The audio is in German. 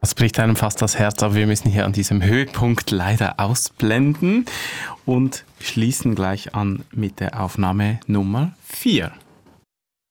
Das bricht einem fast das Herz, aber wir müssen hier an diesem Höhepunkt leider ausblenden und schließen gleich an mit der Aufnahme Nummer 4.